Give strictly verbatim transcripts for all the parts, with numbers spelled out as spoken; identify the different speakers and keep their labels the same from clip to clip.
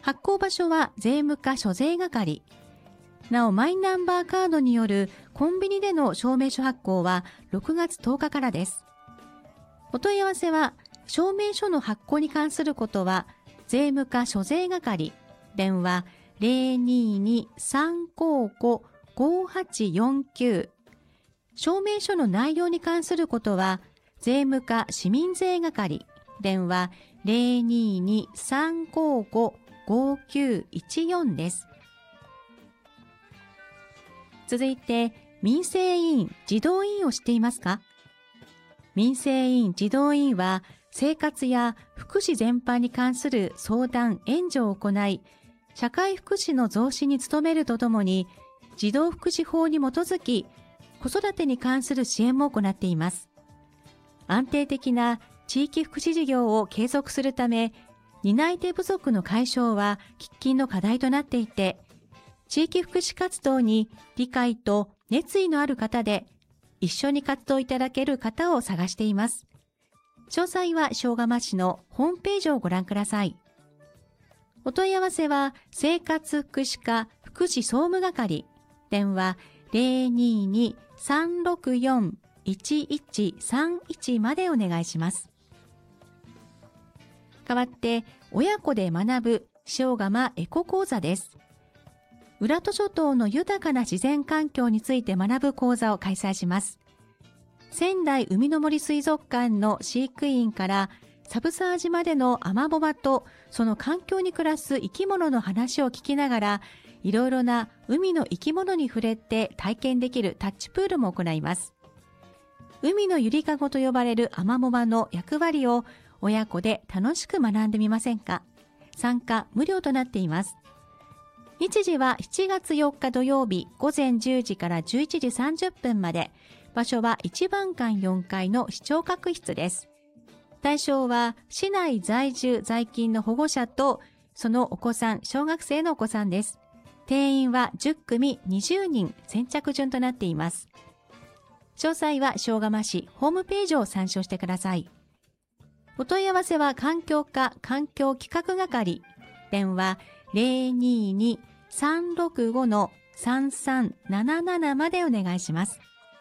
Speaker 1: 発行場所は税務課所税係。なお、マイナンバーカードによるコンビニでの証明書発行はろくがつとおかからです。お問い合わせは、証明書の発行に関することは、税務課所税係、電話 ゼロにーにーさんごーごーごーはちよんきゅう。証明書の内容に関することは、税務課市民税係、電話 ゼロにーにーさんごーごーごーきゅういちよん です。続いて、民生委員、児童委員を知っていますか？民生委員、児童委員は、生活や福祉全般に関する相談、援助を行い、社会福祉の増進に努めるとともに、児童福祉法に基づき、子育てに関する支援も行っています。安定的な地域福祉事業を継続するため、担い手不足の解消は喫緊の課題となっていて、地域福祉活動に理解と熱意のある方で、一緒に活動いただける方を探しています。詳細は塩釜市のホームページをご覧ください。お問い合わせは、生活福祉課福祉総務係、電話 ゼロにーにーさんろくよんいちいちさんいち までお願いします。代わって、親子で学ぶ塩釜エコ講座です。浦戸諸島の豊かな自然環境について学ぶ講座を開催します。仙台海の森水族館の飼育員からサブサージまでのアマボバとその環境に暮らす生き物の話を聞きながら、いろいろな海の生き物に触れて体験できるタッチプールも行います。海のゆりかごと呼ばれるアマモ場の役割を親子で楽しく学んでみませんか？参加無料となっています。日時はしちがつよっか土曜日ごぜんじゅうじからじゅういちじさんじゅっぷんまで。場所はいちばんかんよんかいの視聴覚室です。対象は市内在住在勤の保護者とそのお子さん、小学生のお子さんです。定員はじゅっくみにじゅうにん先着順となっています。詳細は塩釜市ホームページを参照してください。お問い合わせは環境課環境企画係、電話 ゼロにーにーさんろくごのさんさんなななな までお願いします。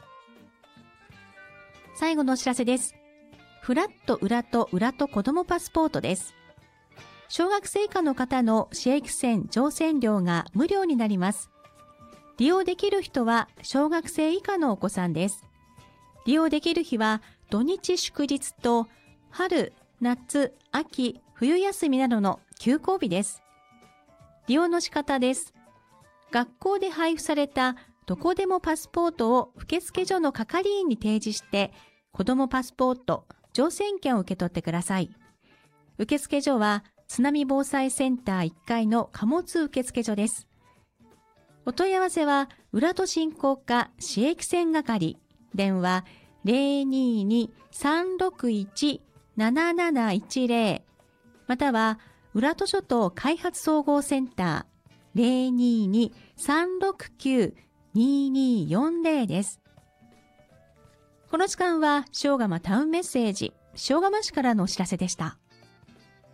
Speaker 1: 最後のお知らせです。フラット裏と裏と子供パスポートです。小学生以下の方の市駅線乗船料が無料になります。利用できる人は小学生以下のお子さんです。利用できる日は土日祝日と春、夏、秋、冬休みなどの休校日です。利用の仕方です。学校で配布されたどこでもパスポートを受付所の係員に提示して、子どもパスポート、乗船券を受け取ってください。受付所は津波防災センターいっかいの貨物受付所です。お問い合わせは、浦戸振興課市駅線係、電話 ゼロにーにーさんろくいちなななないちゼロ、または、浦戸諸島開発総合センター ゼロにーにーさんろくきゅうにーにーよんゼロ です。この時間は塩釜タウンメッセージ、塩釜市からのお知らせでした。